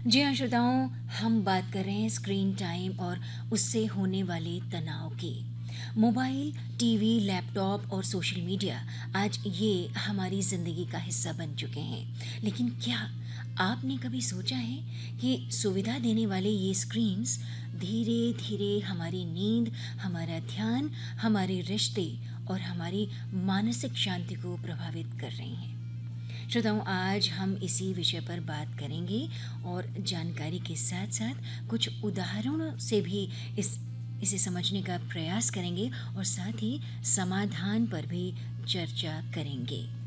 जी हाँ श्रोताओं, हम बात कर रहे हैं स्क्रीन टाइम और उससे होने वाले तनाव की। मोबाइल, टीवी, लैपटॉप और सोशल मीडिया आज ये हमारी ज़िंदगी का हिस्सा बन चुके हैं। लेकिन क्या आपने कभी सोचा है कि सुविधा देने वाले ये स्क्रीन्स धीरे धीरे हमारी नींद, हमारा ध्यान, हमारे रिश्ते और हमारी मानसिक शांति को प्रभावित कर रहे हैं? श्रोताओं, आज हम इसी विषय पर बात करेंगे और जानकारी के साथ साथ कुछ उदाहरणों से भी इसे समझने का प्रयास करेंगे और साथ ही समाधान पर भी चर्चा करेंगे।